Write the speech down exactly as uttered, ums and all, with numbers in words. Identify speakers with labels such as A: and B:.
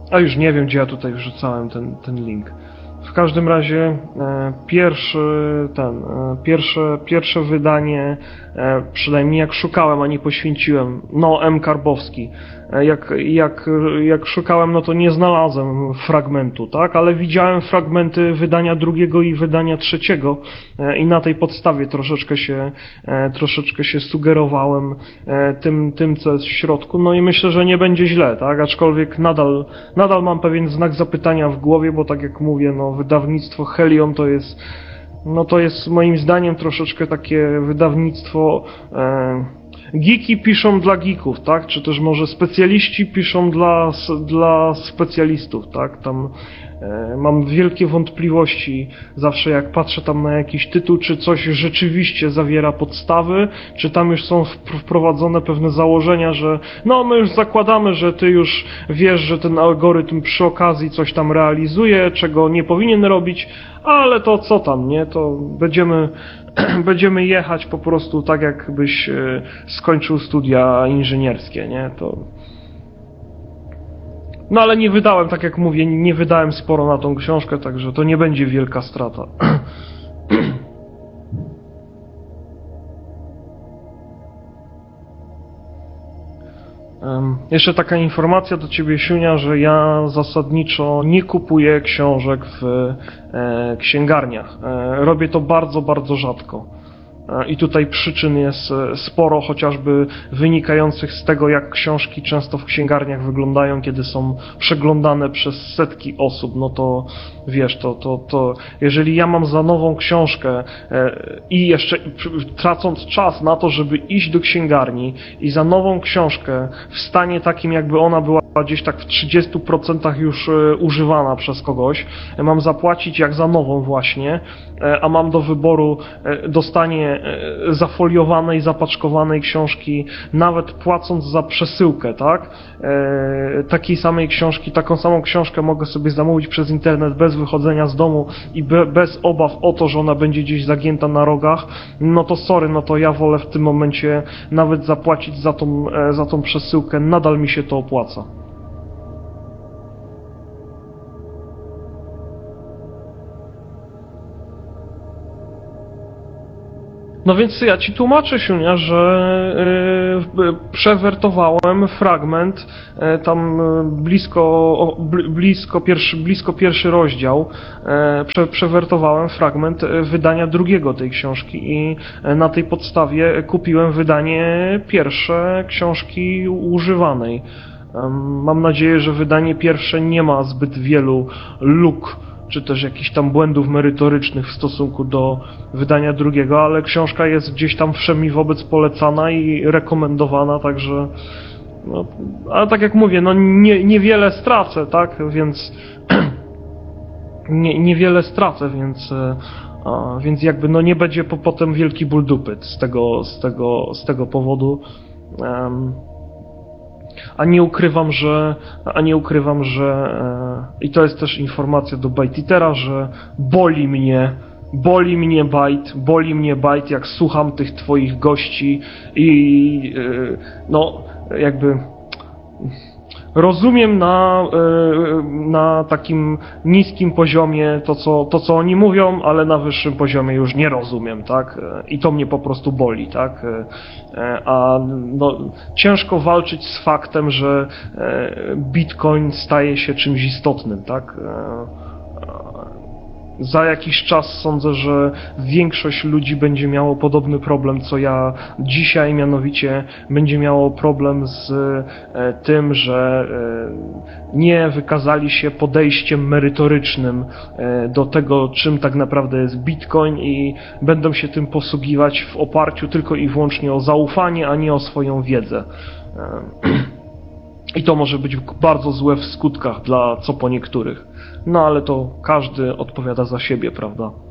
A: A już nie wiem, gdzie ja tutaj wrzucałem ten, ten link. W każdym razie e, pierwszy, ten, e, pierwsze, pierwsze wydanie, e, przynajmniej jak szukałem, a nie poświęciłem, no M. Karbowski, e, jak, jak, jak szukałem, no to nie znalazłem fragmentu, tak, ale widziałem fragmenty wydania drugiego i wydania trzeciego e, i na tej podstawie troszeczkę się, e, troszeczkę się sugerowałem e, tym, tym, co jest w środku, no i myślę, że nie będzie źle, tak, aczkolwiek nadal, nadal mam pewien znak zapytania w głowie, bo tak jak mówię, no wydawnictwo Helion to jest, no to jest moim zdaniem troszeczkę takie wydawnictwo, e, geeki piszą dla geeków, tak, czy też może specjaliści piszą dla, dla specjalistów, tak, tam e, mam wielkie wątpliwości zawsze jak patrzę tam na jakiś tytuł, czy coś rzeczywiście zawiera podstawy, czy tam już są wprowadzone pewne założenia, że no my już zakładamy, że ty już wiesz, że ten algorytm przy okazji coś tam realizuje, czego nie powinien robić, ale to co tam, nie, to będziemy będziemy jechać po prostu tak, jakbyś e, skończył studia inżynierskie, nie, to... No ale nie wydałem, tak jak mówię, nie wydałem sporo na tą książkę, także to nie będzie wielka strata. Um, jeszcze taka informacja do Ciebie, Siunia, że ja zasadniczo nie kupuję książek w e, księgarniach. E, robię to bardzo, bardzo rzadko. I tutaj przyczyn jest sporo, chociażby wynikających z tego, jak książki często w księgarniach wyglądają, kiedy są przeglądane przez setki osób, no to wiesz, to, to, to jeżeli ja mam za nową książkę e, i jeszcze tracąc czas na to, żeby iść do księgarni i za nową książkę w stanie takim, jakby ona była gdzieś tak w trzydziestu procentach już e, używana przez kogoś, e, mam zapłacić jak za nową właśnie, e, a mam do wyboru e, dostanie zafoliowanej, zapaczkowanej książki, nawet płacąc za przesyłkę, tak? E, takiej samej książki, taką samą książkę mogę sobie zamówić przez internet bez wychodzenia z domu i be, bez obaw o to, że ona będzie gdzieś zagięta na rogach, no to sorry, no to ja wolę w tym momencie nawet zapłacić za tą, e, za tą przesyłkę, nadal mi się to opłaca. No więc ja ci tłumaczę, Siunia, że yy, przewertowałem fragment, yy, tam blisko, o, blisko, pierwszy, blisko pierwszy rozdział, yy, prze, przewertowałem fragment wydania drugiego tej książki i na tej podstawie kupiłem wydanie pierwsze książki używanej. Yy, mam nadzieję, że wydanie pierwsze nie ma zbyt wielu luk, czy też jakichś tam błędów merytorycznych w stosunku do wydania drugiego, ale książka jest gdzieś tam wszemi wobec polecana i rekomendowana, także no, ale tak jak mówię, no nie, niewiele stracę, tak, więc nie, niewiele stracę, więc a, więc jakby no nie będzie po, potem wielki ból dupy z tego, z tego, z tego powodu. Um, A nie ukrywam, że, a nie ukrywam, że e, i to jest też informacja do Bajtitera, że boli mnie, boli mnie Bajt, boli mnie Bajt, jak słucham tych twoich gości i e, no jakby rozumiem na, e, na takim niskim poziomie to co, to, co oni mówią, ale na wyższym poziomie już nie rozumiem, tak? I to mnie po prostu boli, tak? A no, ciężko walczyć z faktem, że Bitcoin staje się czymś istotnym, tak? Za jakiś czas sądzę, że większość ludzi będzie miało podobny problem, co ja dzisiaj, mianowicie będzie miało problem z e, tym, że e, nie wykazali się podejściem merytorycznym e, do tego, czym tak naprawdę jest Bitcoin i będą się tym posługiwać w oparciu tylko i wyłącznie o zaufanie, a nie o swoją wiedzę. E, I to może być bardzo złe w skutkach dla co po niektórych. No ale to każdy odpowiada za siebie, prawda?